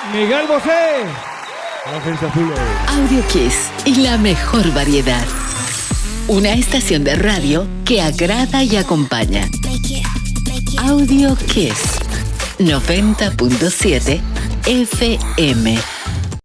Miguel Bosé. Defensa azul. Audio Kiss y la mejor variedad. Una estación de radio que agrada y acompaña. Audio Kiss 90.7 FM.